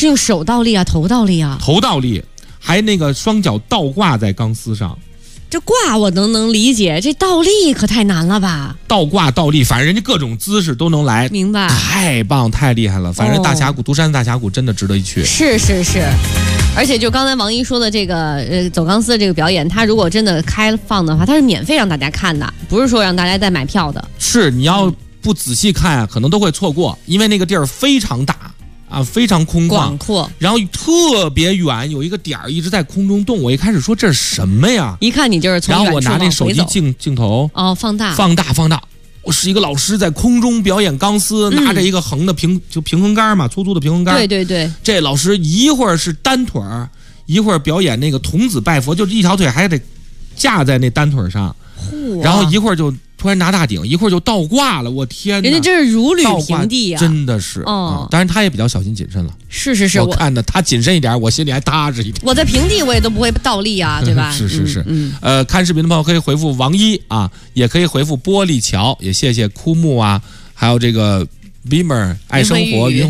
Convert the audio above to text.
是用手倒立啊，头倒立啊？ 头倒立，还那个双脚倒挂在钢丝上。 这挂我能理解，这倒立可太难了吧？ 倒挂倒立，反正人家各种姿势都能来， 明白？ 太棒，太厉害了！反正大峡谷，独山大峡谷真的值得一去。 是。而且就刚才王一说的这个走钢丝的这个表演，它如果真的开放的话，它是免费让大家看的，不是说让大家再买票的。 是，你要不仔细看可能都会错过，因为那个地儿非常大啊，非常空旷广阔， 然后特别远，有一个点儿一直在空中动。我一开始说这是什么呀？ 一看你就是从远处往回走。 然后我拿那手机镜头放大。 我是一个老师在空中表演钢丝，拿着一个横的平衡杆嘛，粗粗的平衡杆。 对。 这老师一会儿是单腿儿，一会儿表演那个童子拜佛，就是一条腿还得架在那单腿上，然后一会儿就突然拿大顶，一会儿就倒挂了。我天哪！ 人家这是如履平地呀， 真的是。当然他也比较小心谨慎了。 是， 我看的他谨慎一点，我心里还踏实一点。 我在平地我也都不会倒立啊，对吧？ 是。看视频的朋友可以回复王一啊，也可以回复玻璃桥，也谢谢枯木啊，还有这个 Beamer 爱生活。